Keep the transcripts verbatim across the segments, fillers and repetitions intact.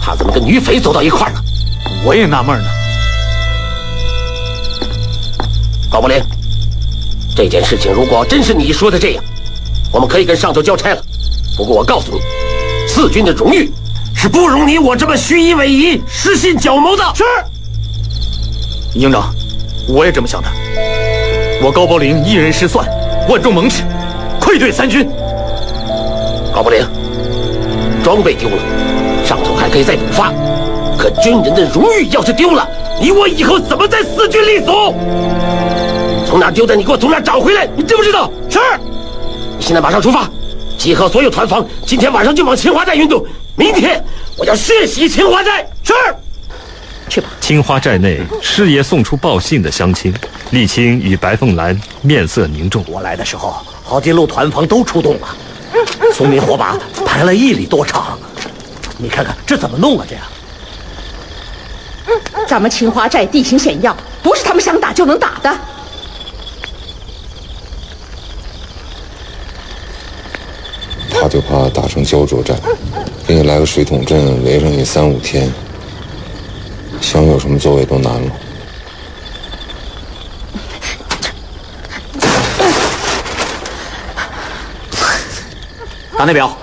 他怎么跟女匪走到一块儿了？ 我也纳闷呢。 高伯林，这件事情如果真是你说的这样，我们可以跟上头交差了。不过我告诉你，四军的荣誉是不容你我这么虚以委蛇、失信狡谋的。 是，营长，我也这么想的。我高伯林一人失算，万众蒙耻，愧对三军。 高伯林，装备丢了，上头还可以再补发，可军人的荣誉要是丢了，你我以后怎么在四军立足？从哪丢的，你给我从哪找回来，你知不知道？是。你现在马上出发，集合所有团房，今天晚上就往青花寨运动。明天我要血洗青花寨。是。 去吧。 青花寨内，师爷送出报信的乡亲，沥青与白凤兰面色凝重。 我来的时候，好几路团房都出动了，松林火把排了一里多长，你看看这怎么弄啊？这样， 咱们青花寨地形险要，不是他们想打就能打的。 他就怕打成胶着战，给你来个水桶阵，围上你三五天，想有什么作为都难了。 打内表，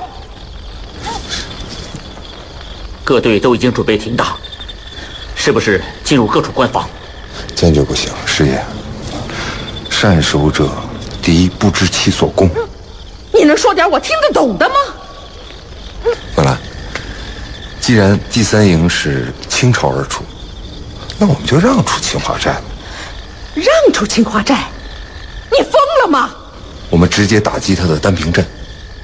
各队都已经准备停打，是不是进入各处关防？ 坚决不行，师爷。善守者，敌不知其所攻。 你能说点我听得懂的吗？ 凤兰，既然第三营是倾巢而出，那我们就让出青花寨了。 让出青花寨？你疯了吗？ 我们直接打击他的单平阵。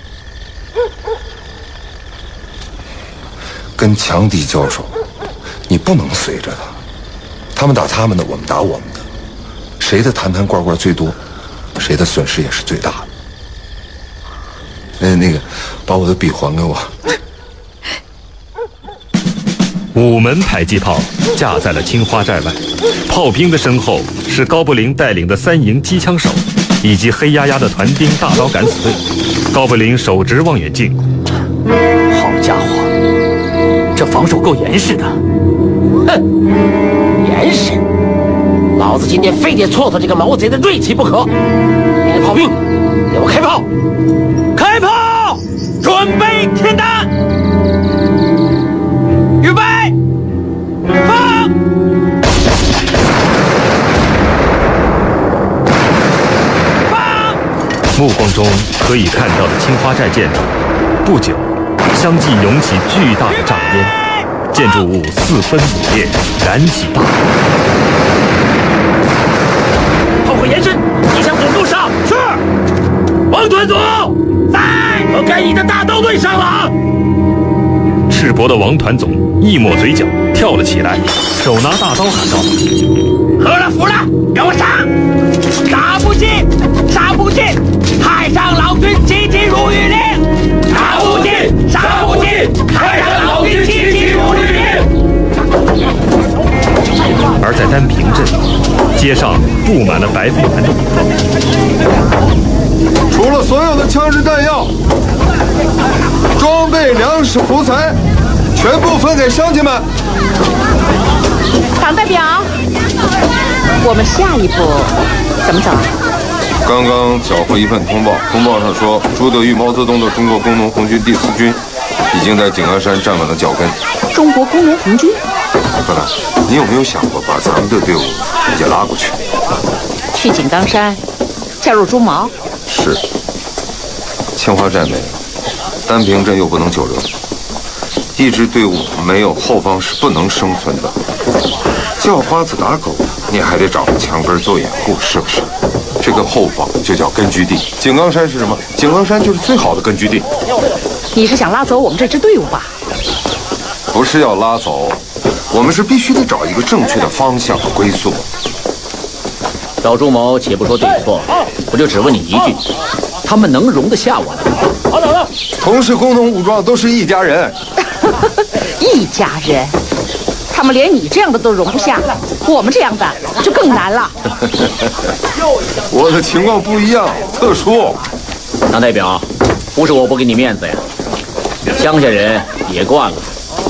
跟强敌交手，你不能随着他，他们打他们的，我们打我们的，谁的坛坛罐罐最多，谁的损失也是最大的。哎，那个，把我的笔还给我。 五门迫击炮架在了青花寨外，炮兵的身后是高伯林带领的三营机枪手，以及黑压压的团兵大刀敢死队。高伯林手执望远镜， 好家伙，这防守够严实的。 哼，严实！老子今天非得挫挫这个毛贼的锐气不可。那个炮兵，给我开炮！开炮！准备填弹！预备！放！放！ 目光中可以看到的青花寨建筑，不久相继涌起巨大的瘴烟，建筑物四分五裂，燃起大火。 炮火延伸，机枪准度上。是。王团组在，都该你的大刀队上了。 赤膊的王团总一抹嘴角，跳了起来，手拿大刀喊道：“ 喝了服了，给我上！杀不尽，杀不尽！太上老君急急如律令！杀不尽，杀不尽！太上老君急急如律令！” 而在单平镇，街上布满了白凤兰的武装。 除了所有的枪支弹药、装备、粮食、胡材，全部分给乡亲们。 党代表，我们下一步怎么走？ 刚刚缴获一份通报，通报上说，朱德玉、毛泽东的中国工农红军第四军已经在井冈山站稳了脚跟。 中国工农红军？ 凤兰，你有没有想过把咱们的队伍也拉过去？ 去井冈山，加入朱毛？ 是。青花寨没有，单平镇又不能久留，一支队伍没有后方是不能生存的。叫花子打狗，你还得找个墙根做掩护，是不是？这个后方就叫根据地。井冈山是什么？井冈山就是最好的根据地。 你是想拉走我们这支队伍吧？ 不是要拉走，我们是必须得找一个正确的方向和归宿。 老朱某且不说对错，我就只问你一句：他们能容得下我们？ 好走了， 同是工农武装，都是一家人。 一家人，他们连你这样的都容不下，我们这样的就更难了。 我的情况不一样，特殊。 党代表，不是我不给你面子呀，乡下人也惯了。